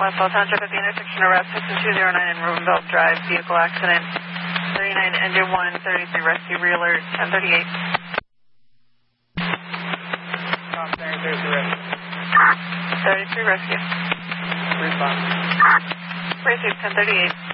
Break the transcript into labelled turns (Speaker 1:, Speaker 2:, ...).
Speaker 1: Westfall Township at the intersection of Route 6 and 209 and Roosevelt Drive. Vehicle accident. 39 engine 1, 33 rescue, re-alert, 1038. 33 rescue.
Speaker 2: Response.
Speaker 1: Receive 1038.